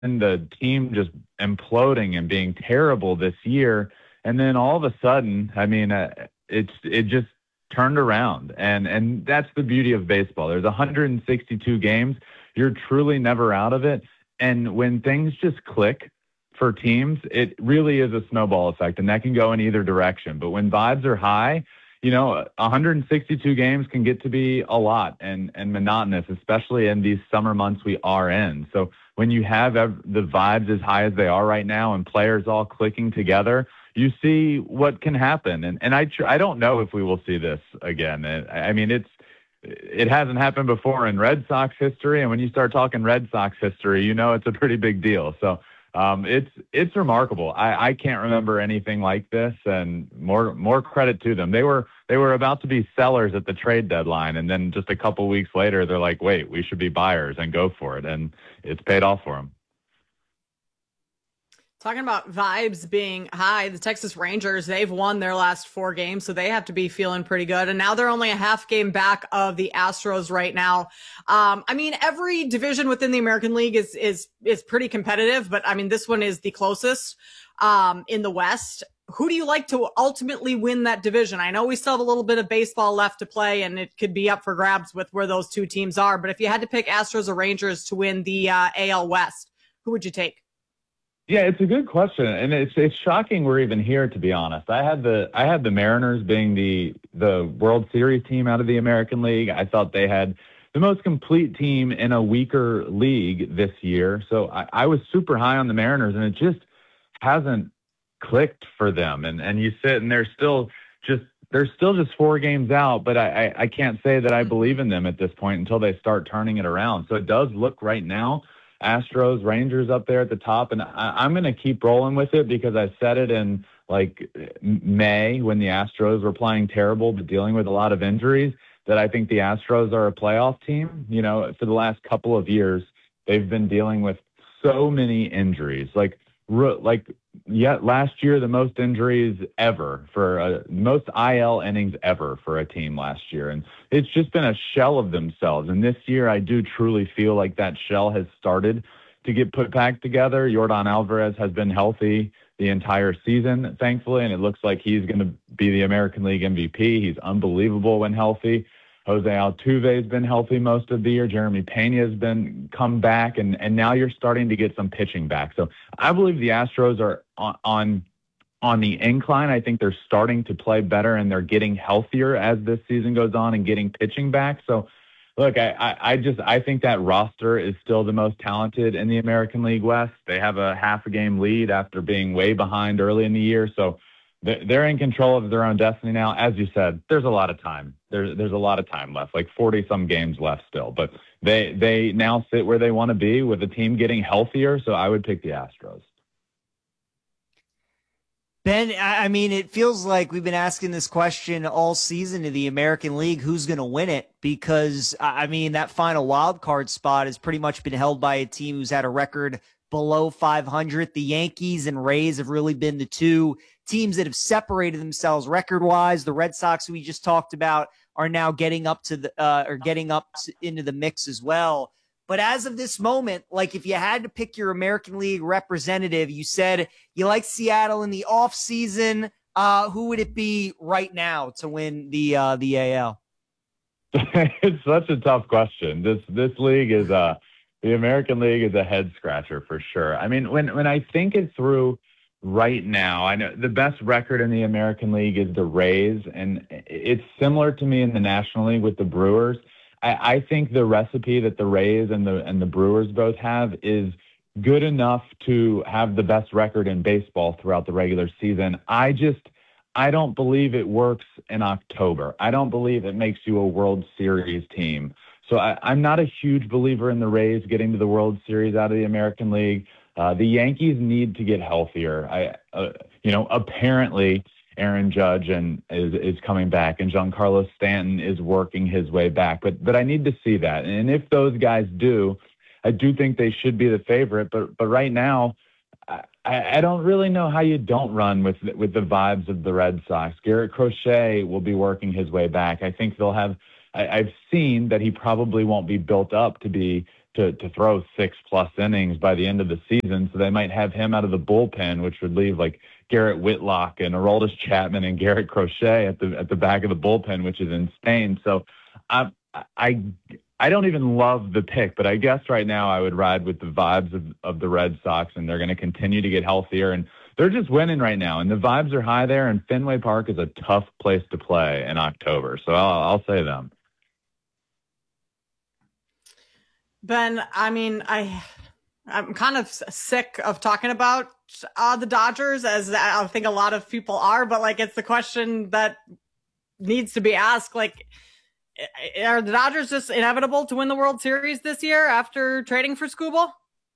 the team just imploding and being terrible this year. And then all of a sudden, I mean, it just turned around. And that's the beauty of baseball. There's 162 games. You're truly never out of it. And when things just click for teams, it really is a snowball effect, and that can go in either direction. But when vibes are high, 162 games can get to be a lot and monotonous, especially in these summer months we are in. So when you have the vibes as high as they are right now and players all clicking together, you see what can happen. And I don't know if we will see this again. I mean, it hasn't happened before in Red Sox history, and when you start talking Red Sox history, it's a pretty big deal. So it's remarkable. I can't remember anything like this, and more credit to them. They were about to be sellers at the trade deadline, and then just a couple weeks later, they're like, wait, we should be buyers and go for it, and it's paid off for them. Talking about vibes being high, the Texas Rangers, they've won their last 4 games, so they have to be feeling pretty good. And now they're only a half game back of the Astros right now. I mean, every division within the American League is pretty competitive, but I mean, this one is the closest in the West. Who do you like to ultimately win that division? I know we still have a little bit of baseball left to play, and it could be up for grabs with where those two teams are. But if you had to pick Astros or Rangers to win the AL West, who would you take? Yeah, it's a good question, and it's shocking we're even here, to be honest. I had the Mariners being the World Series team out of the American League. I thought they had the most complete team in a weaker league this year. So I was super high on the Mariners, and it just hasn't clicked for them. And you sit and they're still just 4 games out, but I can't say that I believe in them at this point until they start turning it around. So it does look right now Astros, Rangers up there at the top, and I'm going to keep rolling with it because I said it in like May when the Astros were playing terrible but dealing with a lot of injuries, that I think the Astros are a playoff team. For the last couple of years, they've been dealing with so many injuries. Last year, the most injuries ever for most IL innings ever for a team last year. And it's just been a shell of themselves. And this year, I do truly feel like that shell has started to get put back together. Yordan Alvarez has been healthy the entire season, thankfully, and it looks like he's going to be the American League MVP. He's unbelievable when healthy. Jose Altuve has been healthy most of the year. Jeremy Pena has been come back, and now you're starting to get some pitching back. So I believe the Astros are on the incline. I think they're starting to play better, and they're getting healthier as this season goes on and getting pitching back. So, look, I think that roster is still the most talented in the American League West. They have a half a game lead after being way behind early in the year. So they're in control of their own destiny now. As you said, there's a lot of time. There's a lot of time left, like 40-some games left still. But they now sit where they want to be with the team getting healthier, so I would pick the Astros. Ben, I mean, it feels like we've been asking this question all season to the American League, who's going to win it? Because, I mean, that final wild card spot has pretty much been held by a team who's had a record below 500. The Yankees and Rays have really been the two teams that have separated themselves record-wise. The Red Sox, who we just talked about, are now getting up into the mix as well. But as of this moment, like if you had to pick your American League representative, you said you like Seattle in the offseason. Who would it be right now to win the AL? It's such a tough question. This league is the American League is a head scratcher for sure. I mean, when I think it through right now, I know the best record in the American League is the Rays, and it's similar to me in the National League with the Brewers. I think the recipe that the Rays and the Brewers both have is good enough to have the best record in baseball throughout the regular season. I don't believe it works in October. I don't believe it makes you a World Series team. So I'm not a huge believer in the Rays getting to the World Series out of the American League. The Yankees need to get healthier. Apparently Aaron Judge is coming back, and Giancarlo Stanton is working his way back. But I need to see that. And if those guys do, I do think they should be the favorite. But right now, I don't really know how you don't run with the vibes of the Red Sox. Garrett Crochet will be working his way back. I think they'll have. I've seen that he probably won't be built up to be to throw 6+ innings by the end of the season. So they might have him out of the bullpen, which would leave like Garrett Whitlock and Aroldis Chapman and Garrett Crochet at the back of the bullpen, which is insane. So I don't even love the pick, but I guess right now I would ride with the vibes of the Red Sox, and they're going to continue to get healthier, and they're just winning right now, and the vibes are high there, and Fenway Park is a tough place to play in October. So I'll say them. Ben, I mean, I'm kind of sick of talking about the Dodgers, as I think a lot of people are, but like it's the question that needs to be asked. Like, are the Dodgers just inevitable to win the World Series this year after trading for Skubal?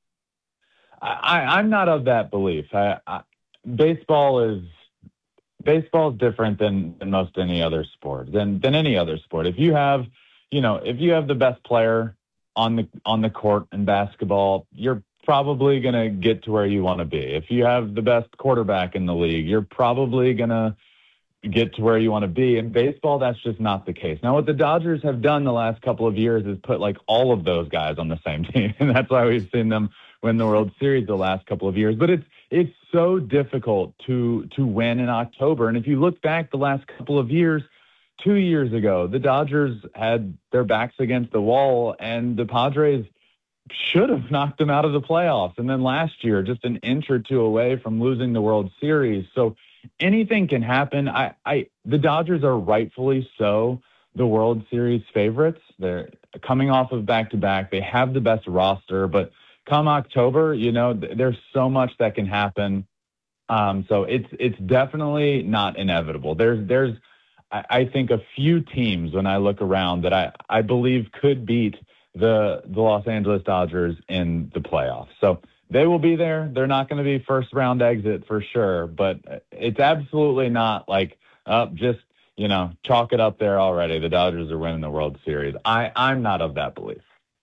I'm not of that belief. Baseball is different than most any other sport, than any other sport. If you have the best player on the court in basketball, you're probably going to get to where you want to be. If you have the best quarterback in the league, you're probably going to get to where you want to be. In baseball, that's just not the case. Now, what the Dodgers have done the last couple of years is put like all of those guys on the same team, and that's why we've seen them win the World Series the last couple of years. But it's so difficult to win in October. And if you look back the last couple of years, 2 years ago, the Dodgers had their backs against the wall, and the Padres should have knocked them out of the playoffs. And then last year, just an inch or two away from losing the World Series. So anything can happen. The Dodgers are rightfully so the World Series favorites. They're coming off of back-to-back. They have the best roster, but come October, there's so much that can happen. So it's definitely not inevitable. There's I think a few teams when I look around that I believe could beat the Los Angeles Dodgers in the playoffs. So they will be there. They're not going to be first round exit for sure, but it's absolutely not like just chalk it up there already. The Dodgers are winning the World Series. I'm not of that belief.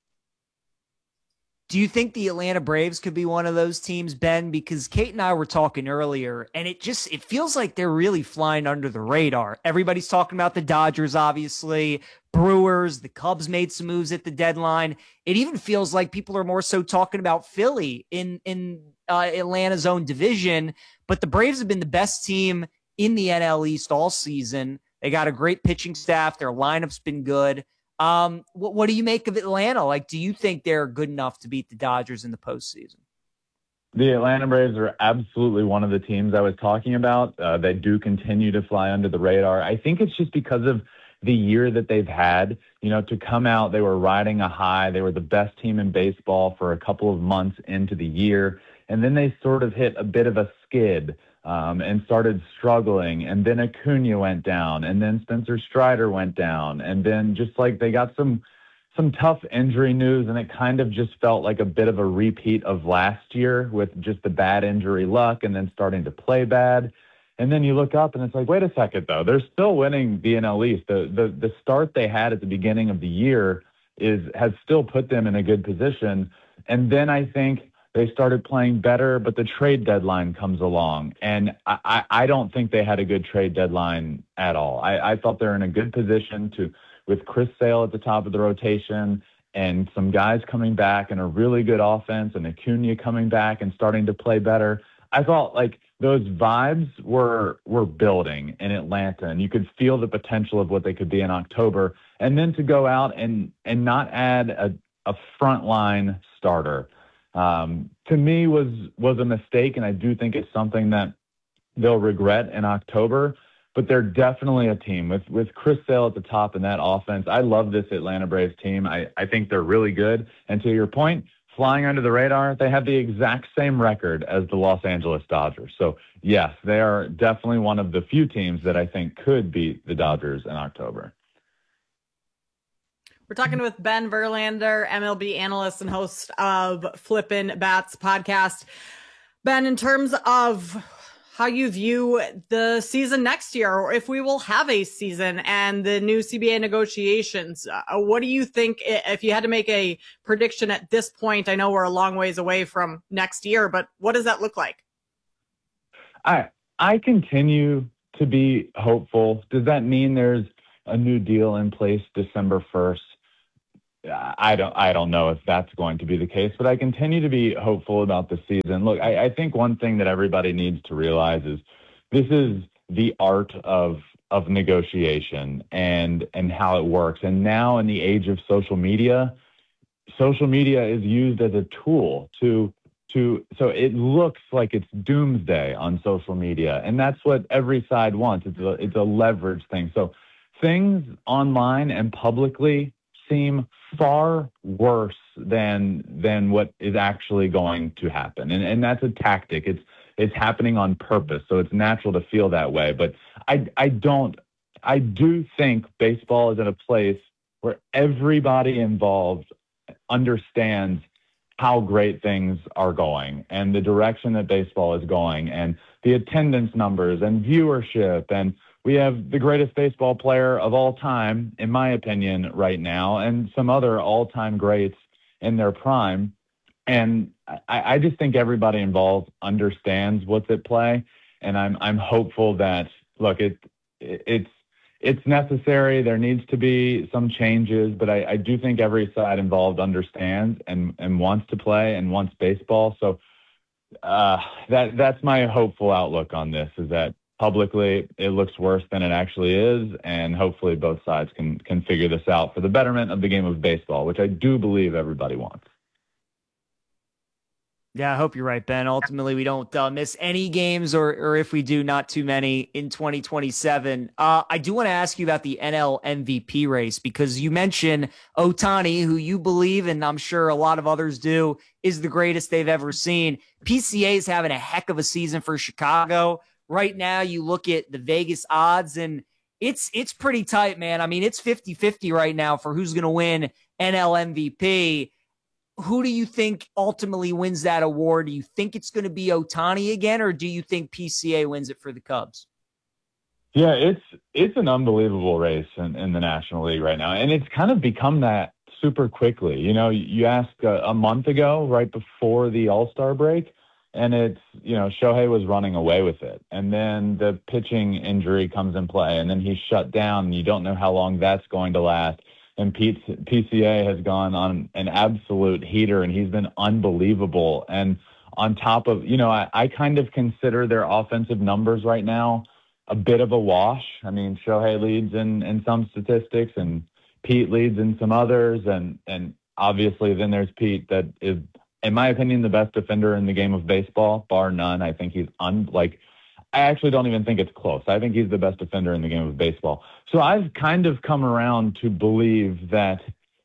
Do you think the Atlanta Braves could be one of those teams, Ben? Because Kate and I were talking earlier, and it feels like they're really flying under the radar. Everybody's talking about the Dodgers, obviously, Brewers, the Cubs made some moves at the deadline. It even feels like people are more so talking about Philly in Atlanta's own division, but the Braves have been the best team in the NL East all season. They got a great pitching staff. Their lineup's been good. What do you make of Atlanta? Like, do you think they're good enough to beat the Dodgers in the postseason? The Atlanta Braves are absolutely one of the teams I was talking about. They do continue to fly under the radar. I think it's just because of the year that they've had, to come out, they were riding a high. They were the best team in baseball for a couple of months into the year. And then they sort of hit a bit of a skid and started struggling. And then Acuna went down, and then Spencer Strider went down. And then just like they got some tough injury news, and it kind of just felt like a bit of a repeat of last year with just the bad injury luck and then starting to play bad. And then you look up and it's like, wait a second, though. They're still winning the NL East. The start they had at the beginning of the year has still put them in a good position. And then I think they started playing better, but the trade deadline comes along. And I don't think they had a good trade deadline at all. I thought they're in a good position with Chris Sale at the top of the rotation and some guys coming back and a really good offense and Acuna coming back and starting to play better. I thought like those vibes were building in Atlanta, and you could feel the potential of what they could be in October. And then to go out and not add a frontline starter, to me was a mistake, and I do think it's something that they'll regret in October. But they're definitely a team with Chris Sale at the top in that offense. I love this Atlanta Braves team. I think they're really good. And to your point, flying under the radar, they have the exact same record as the Los Angeles Dodgers. So, yes, they are definitely one of the few teams that I think could beat the Dodgers in October. We're talking with Ben Verlander, MLB analyst and host of Flippin' Bats podcast. Ben, in terms of how you view the season next year, or if we will have a season, and the new CBA negotiations, what do you think, if you had to make a prediction at this point? I know we're a long ways away from next year, but what does that look like? I continue to be hopeful. Does that mean there's a new deal in place December 1st? I don't know if that's going to be the case, but I continue to be hopeful about the season. Look, I think one thing that everybody needs to realize is this is the art of negotiation and how it works. And now in the age of social media is used as a tool so it looks like it's doomsday on social media, and that's what every side wants. It's a leverage thing. So things online and publicly seem far worse than what is actually going to happen, and that's a tactic. It's happening on purpose, so it's natural to feel that way. But I do think baseball is in a place where everybody involved understands how great things are going and the direction that baseball is going and the attendance numbers and viewership. And we have the greatest baseball player of all time, in my opinion, right now, and some other all-time greats in their prime. And I just think everybody involved understands what's at play. And I'm hopeful that, look, it's necessary. There needs to be some changes, but I do think every side involved understands and wants to play and wants baseball. So that's my hopeful outlook on this, is that publicly it looks worse than it actually is, and hopefully both sides can figure this out for the betterment of the game of baseball, which I do believe everybody wants. Yeah, I hope you're right, Ben. Ultimately, we don't miss any games, or if we do, not too many in 2027. I do want to ask you about the NL MVP race, because you mentioned Ohtani, who you believe, and I'm sure a lot of others do, is the greatest they've ever seen. PCA is having a heck of a season for Chicago. Right now, you look at the Vegas odds, and it's pretty tight, man. I mean, it's 50-50 right now for who's going to win NL MVP. Who do you think ultimately wins that award? Do you think it's going to be Ohtani again, or do you think PCA wins it for the Cubs? Yeah, it's an unbelievable race in the National League right now, and it's kind of become that super quickly. You know, you asked a month ago, right before the All-Star break, and Shohei was running away with it, and then the pitching injury comes in play, and then he's shut down, and you don't know how long that's going to last. And PCA has gone on an absolute heater, and he's been unbelievable. And on top of, I kind of consider their offensive numbers right now a bit of a wash. I mean, Shohei leads in some statistics, and Pete leads in some others. And obviously then there's Pete, that is, in my opinion, the best defender in the game of baseball, bar none. I think he's I actually don't even think it's close. I think he's the best defender in the game of baseball. So I've kind of come around to believe that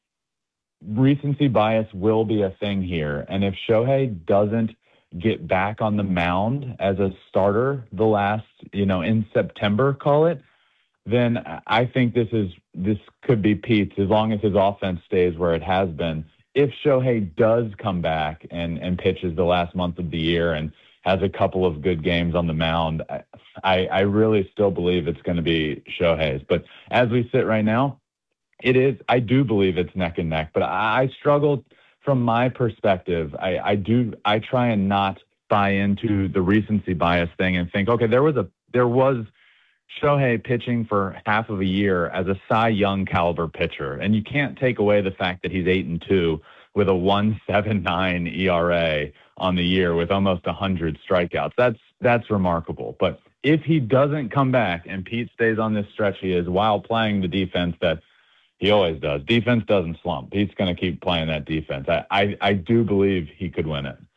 recency bias will be a thing here. And if Shohei doesn't get back on the mound as a starter the last, in September, call it, then I think this could be Pete's, as long as his offense stays where it has been. If Shohei does come back and pitches the last month of the year and has a couple of good games on the mound, I really still believe it's going to be Shohei's. But as we sit right now, I do believe it's neck and neck. But I struggle from my perspective. I try and not buy into the recency bias thing and think, okay, there was Shohei pitching for half of a year as a Cy Young caliber pitcher, and you can't take away the fact that he's 8-2 with a 1.79 ERA on the year with almost 100 strikeouts. That's remarkable. But if he doesn't come back and Pete stays on this stretch he is, while playing the defense that he always does, defense doesn't slump. Pete's going to keep playing that defense. I do believe he could win it.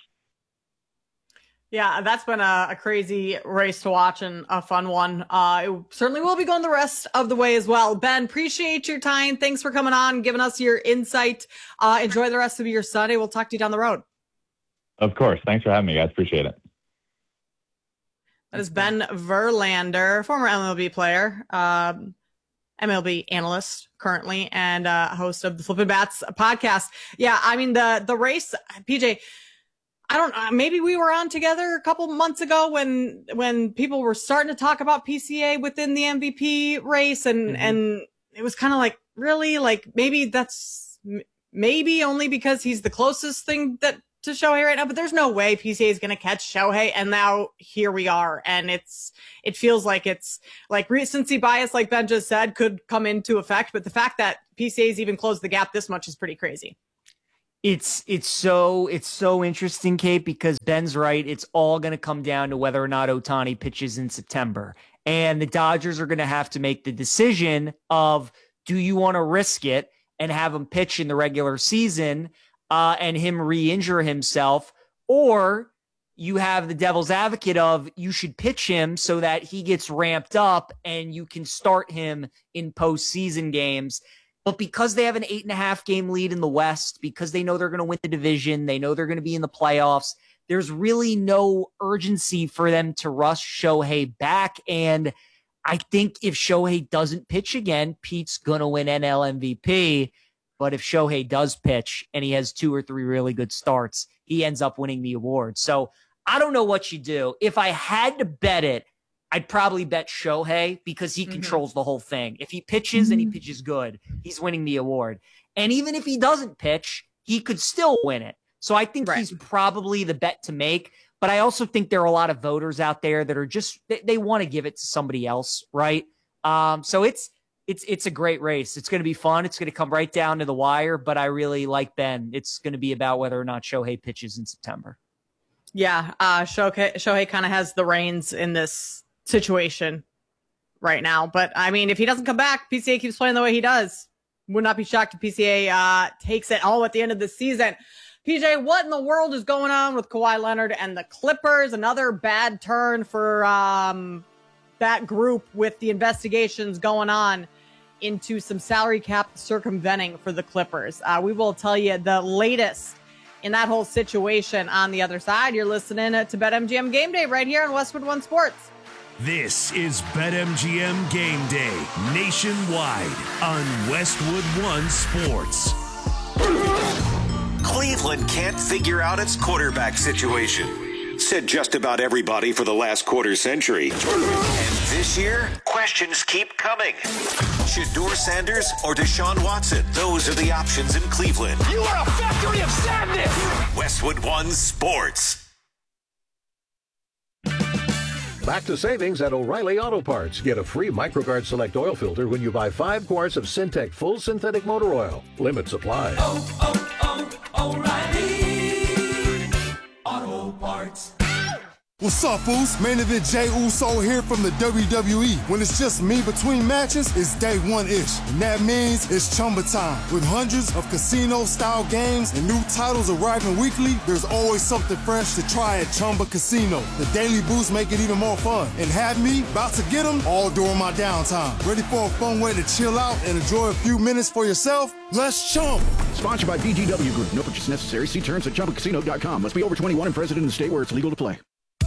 Yeah, that's been a crazy race to watch and a fun one. It certainly will be going the rest of the way as well. Ben, appreciate your time. Thanks for coming on, giving us your insight. Enjoy the rest of your Sunday. We'll talk to you down the road. Of course. Thanks for having me, guys. Appreciate it. That is Ben Verlander, former MLB player, MLB analyst currently, and host of the Flippin' Bats podcast. Yeah, I mean, the race, PJ, maybe we were on together a couple months ago when people were starting to talk about PCA within the MVP race, and it was kind of like, really, like maybe that's only because he's the closest thing to Shohei right now, but there's no way PCA is going to catch Shohei. And now here we are. And it feels like it's like recency bias, like Ben just said, could come into effect. But the fact that PCA's even closed the gap this much is pretty crazy. It's so interesting, Kate, because Ben's right. It's all going to come down to whether or not Ohtani pitches in September. And the Dodgers are going to have to make the decision of, do you want to risk it and have him pitch in the regular season and him re-injure himself, or you have the devil's advocate of, you should pitch him so that he gets ramped up and you can start him in postseason games. But because they have an 8.5 game lead in the West, because they know they're going to win the division, they know they're going to be in the playoffs, there's really no urgency for them to rush Shohei back. And I think if Shohei doesn't pitch again, Pete's going to win NL MVP. But if Shohei does pitch and he has 2 or 3 really good starts, he ends up winning the award. So I don't know what you do. If I had to bet it, I'd probably bet Shohei because he controls the whole thing. If he pitches and he pitches good, he's winning the award. And even if he doesn't pitch, he could still win it. So I think he's probably the bet to make. But I also think there are a lot of voters out there that are just, they want to give it to somebody else, right? So it's a great race. It's going to be fun. It's going to come right down to the wire. But I really like Ben. It's going to be about whether or not Shohei pitches in September. Yeah, Shohei kind of has the reins in this situation right now. But I mean, if he doesn't come back, PCA keeps playing the way he does. Would not be shocked if PCA takes it all at the end of the season. PJ, what in the world is going on with Kawhi Leonard and the Clippers? Another bad turn for that group with the investigations going on into some salary cap circumventing for the Clippers. We will tell you the latest in that whole situation on the other side. You're listening to BetMGM Game Day right here on Westwood One Sports. This is BetMGM Game Day nationwide on Westwood One Sports. Cleveland can't figure out its quarterback situation, said just about everybody for the last quarter century. And this year, questions keep coming. Shedeur Sanders or Deshaun Watson? Those are the options in Cleveland. You are a factory of sadness! Westwood One Sports. Back to savings at O'Reilly Auto Parts. Get a free MicroGuard Select oil filter when you buy 5 quarts of Syntec full synthetic motor oil. Limit supply. O'Reilly Auto Parts. What's up, fools? Main event Jey Uso here from the WWE. When it's just me between matches, it's day one-ish. And that means it's Chumba time. With hundreds of casino-style games and new titles arriving weekly, there's always something fresh to try at Chumba Casino. The daily boosts make it even more fun. And have me about to get them all during my downtime. Ready for a fun way to chill out and enjoy a few minutes for yourself? Let's chump. Sponsored by VGW Group. No purchase necessary. See terms at ChumbaCasino.com. Must be over 21 and present in the state where it's legal to play.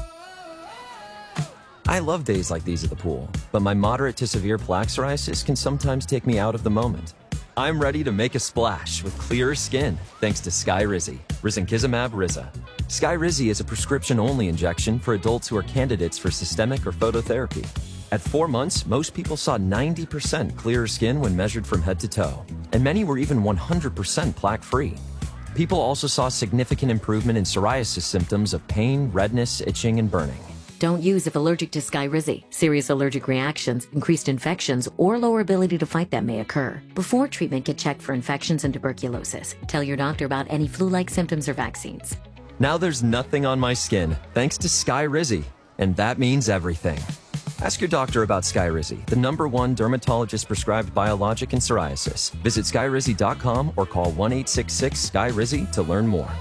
I love days like these at the pool, but my moderate to severe plaque psoriasis can sometimes take me out of the moment. I'm ready to make a splash with clearer skin thanks to Skyrizi, Risankizumab Riza. Skyrizi is a prescription-only injection for adults who are candidates for systemic or phototherapy. At 4 months, most people saw 90% clearer skin when measured from head to toe, and many were even 100% plaque-free. People also saw significant improvement in psoriasis symptoms of pain, redness, itching, and burning. Don't use if allergic to Skyrizi. Serious allergic reactions, increased infections, or lower ability to fight them may occur. Before treatment, get checked for infections and tuberculosis. Tell your doctor about any flu-like symptoms or vaccines. Now there's nothing on my skin thanks to Skyrizi, and that means everything. Ask your doctor about Skyrizi, the #1 dermatologist-prescribed biologic in psoriasis. Visit Skyrizi.com or call 1-866-SKYRIZI to learn more.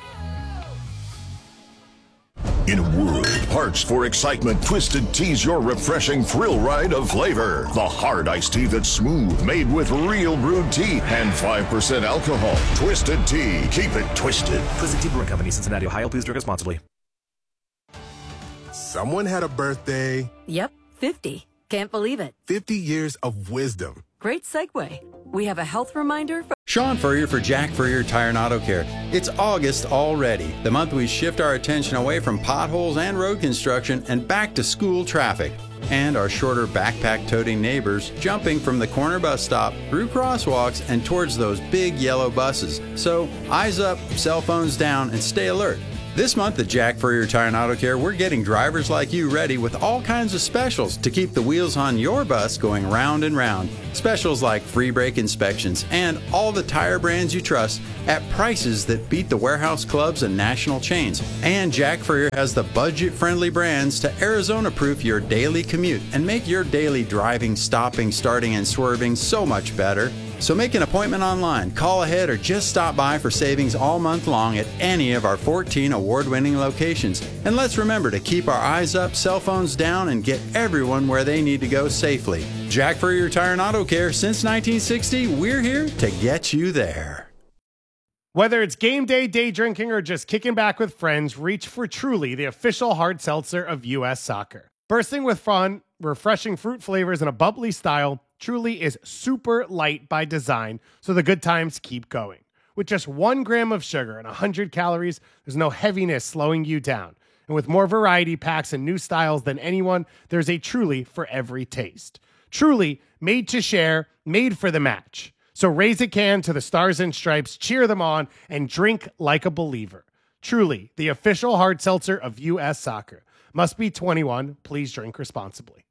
In a world parched for excitement, Twisted Tea's your refreshing thrill ride of flavor. The hard iced tea that's smooth, made with real brewed tea and 5% alcohol. Twisted Tea. Keep it twisted. Twisted Tea Brewing Company, Cincinnati, Ohio. Please drink responsibly. Someone had a birthday. Yep, 50. Can't believe it. 50 years of wisdom. Great segue. We have a health reminder. Sean Furrier for Jack Furrier Tire and Auto Care. It's August already, the month we shift our attention away from potholes and road construction and back to school traffic. And our shorter backpack-toting neighbors jumping from the corner bus stop through crosswalks and towards those big yellow buses. So eyes up, cell phones down, and stay alert. This month at Jack Furrier Tire and Auto Care, we're getting drivers like you ready with all kinds of specials to keep the wheels on your bus going round and round. Specials like free brake inspections and all the tire brands you trust at prices that beat the warehouse clubs and national chains. And Jack Furrier has the budget-friendly brands to Arizona-proof your daily commute and make your daily driving, stopping, starting, and swerving so much better. So make an appointment online, call ahead, or just stop by for savings all month long at any of our 14 award-winning locations. And let's remember to keep our eyes up, cell phones down, and get everyone where they need to go safely. Jack Furrier Tire and Auto Care, since 1960, we're here to get you there. Whether it's game day, day drinking, or just kicking back with friends, reach for Truly, the official hard seltzer of U.S. Soccer. Bursting with fun, refreshing fruit flavors, and a bubbly style, Truly is super light by design, so the good times keep going. With just 1 gram of sugar and 100 calories, there's no heaviness slowing you down. And with more variety packs and new styles than anyone, there's a Truly for every taste. Truly, made to share, made for the match. So raise a can to the Stars and Stripes, cheer them on, and drink like a believer. Truly, the official hard seltzer of U.S. Soccer. Must be 21. Please drink responsibly.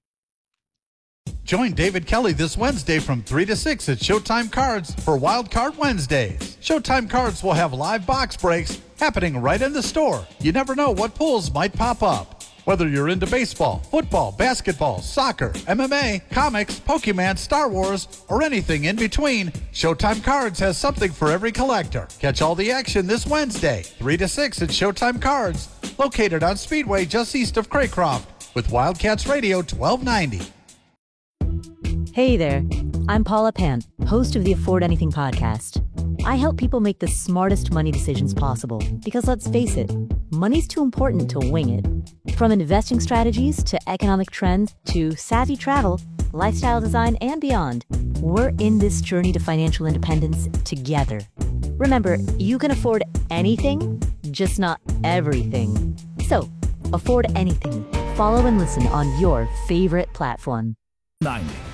Join David Kelly this Wednesday from 3 to 6 at Showtime Cards for Wild Card Wednesdays. Showtime Cards will have live box breaks happening right in the store. You never know what pulls might pop up. Whether you're into baseball, football, basketball, soccer, MMA, comics, Pokemon, Star Wars, or anything in between, Showtime Cards has something for every collector. Catch all the action this Wednesday, 3 to 6 at Showtime Cards, located on Speedway just east of Craycroft, with Wildcats Radio 1290. Hey there, I'm Paula Pant, host of the Afford Anything podcast. I help people make the smartest money decisions possible because, let's face it, money's too important to wing it. From investing strategies to economic trends to savvy travel, lifestyle design, and beyond, we're in this journey to financial independence together. Remember, you can afford anything, just not everything. So, afford anything. Follow and listen on your favorite platform. 90.